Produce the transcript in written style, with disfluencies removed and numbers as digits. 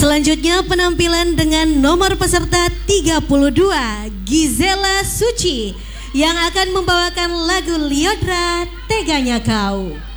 Selanjutnya penampilan dengan nomor peserta 32 Gizela Suci yang akan membawakan lagu Lyodra Teganya Kau.